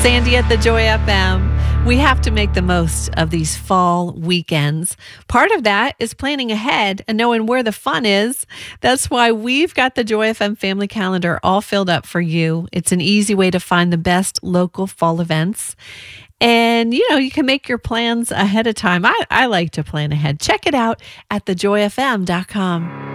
Sandy at the Joy FM. We have to make the most of these fall weekends. Part of that is planning ahead and knowing where the fun is. That's why we've got the Joy FM family calendar all filled up for you. It's an easy way to find the best local fall events. And, you can make your plans ahead of time. I like to plan ahead. Check it out at thejoyfm.com.